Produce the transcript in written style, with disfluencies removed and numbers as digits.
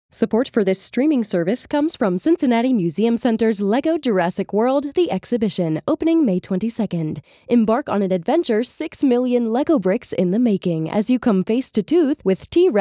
Support for this streaming service comes from Cincinnati Museum Center's Lego Jurassic World: The Exhibition, opening May 22nd. Embark on an adventure 6 million Lego bricks in the making as you come face to tooth with T-Rex